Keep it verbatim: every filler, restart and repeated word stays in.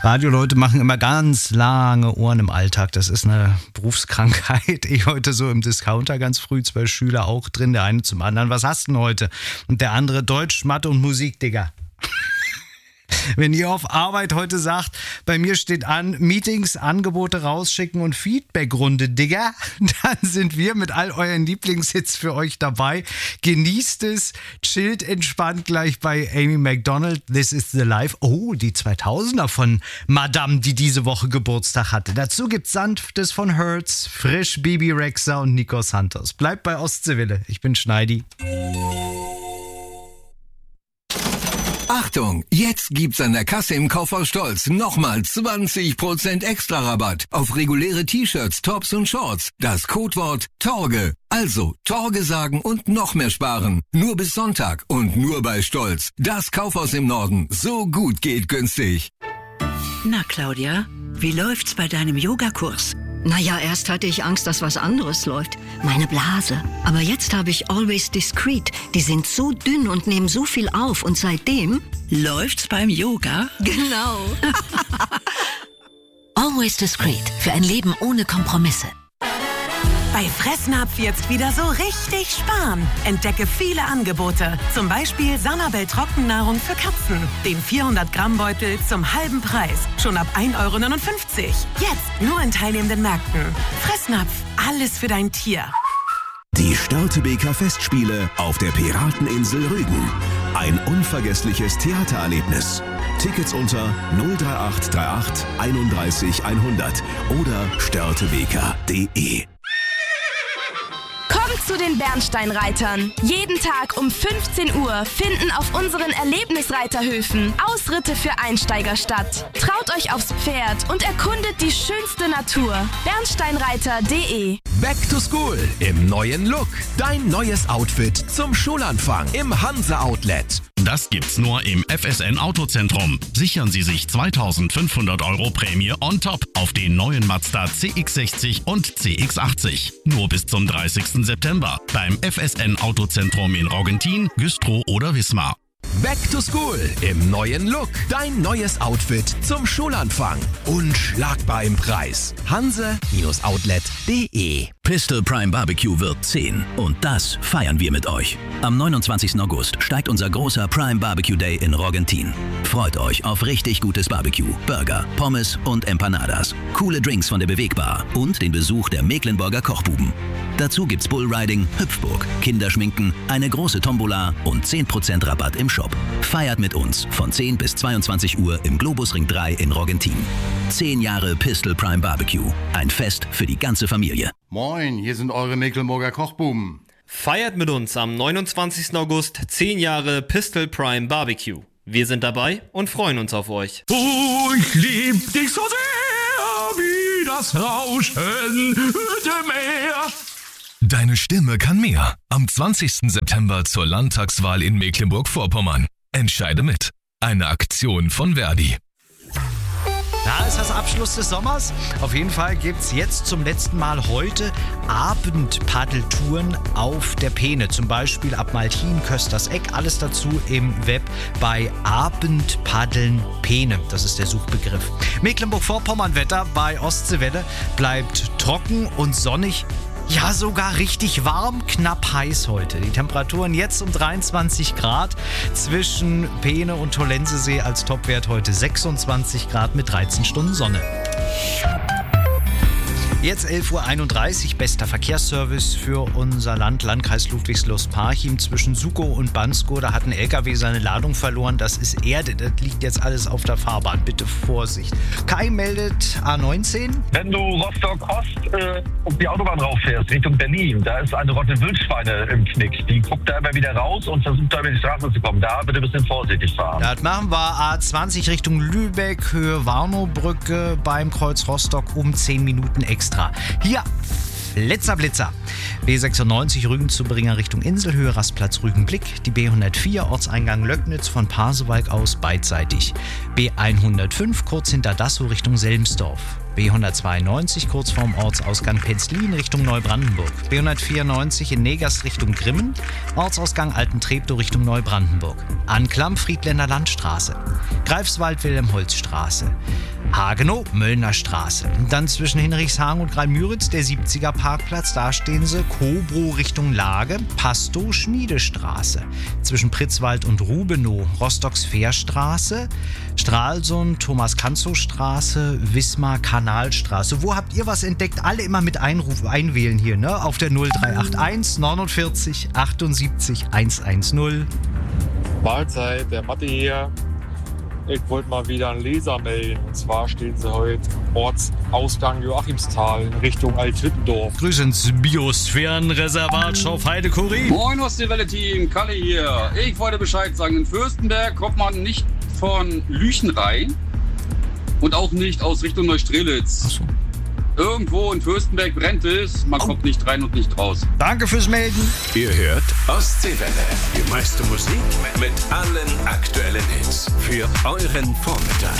Radioleute machen immer ganz lange Ohren im Alltag. Das ist eine Berufskrankheit. Ich heute so im Discounter ganz früh, zwei Schüler auch drin, der eine zum anderen. Was hast du denn heute? Und der andere Deutsch, Mathe und Musik, Digga. Wenn ihr auf Arbeit heute sagt, bei mir steht an, Meetings, Angebote rausschicken und Feedbackrunde, Digga, dann sind wir mit all euren Lieblingshits für euch dabei. Genießt es, chillt entspannt gleich bei Amy Macdonald, This is the Life. Oh, die zweitausender von Madame, die diese Woche Geburtstag hatte. Dazu gibt's Sanftes von Hertz, frisch Bibi Rexha und Nico Santos. Bleibt bei Ostseewille, ich bin Schneidi. Achtung, jetzt gibt's an der Kasse im Kaufhaus Stolz nochmal zwanzig Prozent extra Rabatt auf reguläre T-Shirts, Tops und Shorts. Das Codewort Torge. Also Torge sagen und noch mehr sparen. Nur bis Sonntag und nur bei Stolz. Das Kaufhaus im Norden. So gut geht günstig. Na Claudia, wie läuft's bei deinem Yogakurs? Naja, erst hatte ich Angst, dass was anderes läuft. Meine Blase. Aber jetzt habe ich Always Discreet. Die sind so dünn und nehmen so viel auf. Und seitdem... Läuft's beim Yoga? Genau. Always Discreet. Für ein Leben ohne Kompromisse. Bei Fressnapf jetzt wieder so richtig sparen. Entdecke viele Angebote. Zum Beispiel Sanabel Trockennahrung für Katzen. Den vierhundert Gramm Beutel zum halben Preis. Schon ab ein Euro neunundfünfzig. Jetzt nur in teilnehmenden Märkten. Fressnapf. Alles für dein Tier. Die Störtebeker Festspiele auf der Pirateninsel Rügen. Ein unvergessliches Theatererlebnis. Tickets unter null drei acht drei acht einunddreißig hundert oder störtebeker punkt de. Kommt zu den Bernsteinreitern. Jeden Tag um fünfzehn Uhr finden auf unseren Erlebnisreiterhöfen Ausritte für Einsteiger statt. Traut euch aufs Pferd und erkundet die schönste Natur. bernsteinreiter punkt de. Back to School im neuen Look. Dein neues Outfit zum Schulanfang im Hanse Outlet. Das gibt's nur im F S N Autozentrum. Sichern Sie sich zweitausendfünfhundert Euro Prämie on top auf den neuen Mazda C X sechzig und C X achtzig. Nur bis zum dreißigsten September beim F S N Autozentrum in Roggentin, Güstrow oder Wismar. Back to School im neuen Look. Dein neues Outfit zum Schulanfang. Unschlagbar im Preis. hanse Outlet punkt de. Pistol Prime Barbecue wird zehn und das feiern wir mit euch. Am neunundzwanzigsten August steigt unser großer Prime Barbecue Day in Roggentin. Freut euch auf richtig gutes Barbecue, Burger, Pommes und Empanadas, coole Drinks von der Bewegbar und den Besuch der Mecklenburger Kochbuben. Dazu gibt's Bullriding, Hüpfburg, Kinderschminken, eine große Tombola und zehn Prozent Rabatt im Shop. Feiert mit uns von zehn bis zweiundzwanzig Uhr im Globusring drei in Roggentin. Zehn Jahre Pistol Prime Barbecue. Ein Fest für die ganze Familie. Moin, hier sind eure Mecklenburger Kochbuben. Feiert mit uns am neunundzwanzigsten August zehn Jahre Pistol Prime Barbecue. Wir sind dabei und freuen uns auf euch. Oh, ich lieb dich so sehr wie das Rauschen dem Meer. Deine Stimme kann mehr. Am zwanzigsten September zur Landtagswahl in Mecklenburg-Vorpommern. Entscheide mit. Eine Aktion von Verdi. Da ist das Abschluss des Sommers. Auf jeden Fall gibt es jetzt zum letzten Mal heute Abendpaddeltouren auf der Peene. Zum Beispiel ab Maltin, Kösterseck. Alles dazu im Web bei Abendpaddeln Peene. Das ist der Suchbegriff. Mecklenburg-Vorpommern-Wetter bei Ostseewelle bleibt trocken und sonnig. Ja, sogar richtig warm, knapp heiß heute. Die Temperaturen jetzt um dreiundzwanzig Grad. Zwischen Peene und Tollensesee als Topwert heute sechsundzwanzig Grad mit dreizehn Stunden Sonne. Jetzt elf Uhr einunddreißig, bester Verkehrsservice für unser Land, Landkreis Ludwigslust-Parchim. Zwischen Sukow und Bansko, da hat ein L K W seine Ladung verloren. Das ist Erde, das liegt jetzt alles auf der Fahrbahn. Bitte Vorsicht. Kai meldet A neunzehn. Wenn du Rostock-Ost äh, auf die Autobahn rauffährst, Richtung Berlin, da ist eine Rotte Wildschweine im Knick. Die guckt da immer wieder raus und versucht da über die Straße zu kommen. Da bitte ein bisschen vorsichtig fahren. Das machen wir. A zwanzig Richtung Lübeck, Höhe Warnowbrücke beim Kreuz Rostock um zehn Minuten extra. Hier, Blitzer, Blitzer. B sechsundneunzig Rügen zu Bringer Richtung Inselhöhe, Rastplatz Rügenblick. Die B hundertvier, Ortseingang Löcknitz von Pasewalk aus beidseitig. B hundertfünf, kurz hinter Dassow Richtung Selmsdorf. B hundertzweiundneunzig, kurz vorm Ortsausgang Penzlin Richtung Neubrandenburg. B hundertvierundneunzig in Negast Richtung Grimmen. Ortsausgang Altentreptow Richtung Neubrandenburg. Anklam Friedländer Landstraße. Greifswald Wilhelmholtzstraße. Hagenow, Möllner Straße. Dann zwischen Hinrichshagen und Graal-Müritz der siebziger Parkplatz, da stehen sie. Kobro Richtung Lage, Pastow, Schmiedestraße. Zwischen Pritzwald und Rubenow, Rostocks Fährstraße, Stralsund, Thomas-Kanzow-Straße, Wismar, Kanalstraße. Wo habt ihr was entdeckt? Alle immer mit Einruf, einwählen hier, ne? Auf der null drei acht eins neunundvierzig achtundsiebzig hundertzehn. Mahlzeit, der Mathe hier. Ich wollte mal wieder einen Leser melden. Und zwar stehen sie heute Ortsausgang Joachimsthal in Richtung Altwittendorf. Grüß ins Biosphärenreservat Schorf-Heide-Kurie. Moin Ostseewelle-Team, Kalle hier. Ich wollte Bescheid sagen, in Fürstenberg kommt man nicht von Lüchen rein und auch nicht aus Richtung Neustrelitz. Ach so. Irgendwo in Fürstenberg brennt es, man oh. kommt nicht rein und nicht raus. Danke fürs Melden. Ihr hört Ostseewelle. Die meiste Musik mit allen aktuellen Hits für euren Vormittag.